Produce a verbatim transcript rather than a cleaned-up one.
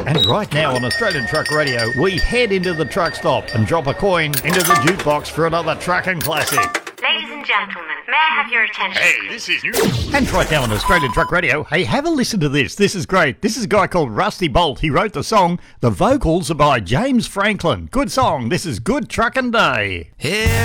And right now on Australian Truck Radio, we head into the truck stop and drop a coin into the jukebox for another trucking classic. Ladies and gentlemen, may I have your attention? Hey, this is you. And right now on Australian Truck Radio, hey, have a listen to this. This is great. This is a guy called Rusty Bolt. He wrote the song. The vocals are by James Franklin. Good song. This is Good Truckin' Day. Here